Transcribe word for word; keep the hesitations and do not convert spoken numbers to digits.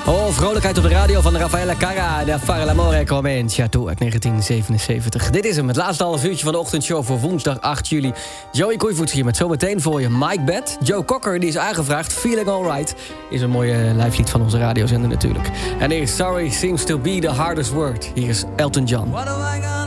Oh, vrolijkheid op de radio van Raffaella Carrà. De Fare l'amore comincia tu uit negentien zevenenzeventig. Dit is hem, het laatste half uurtje van de ochtendshow voor woensdag acht juli. Joey Koeivoets hier met zometeen voor je Mike Bed. Joe Cocker, die is aangevraagd. Feeling Alright is een mooie live lied van onze radiozender natuurlijk. En hier is Sorry Seems to be the hardest word. Hier is Elton John.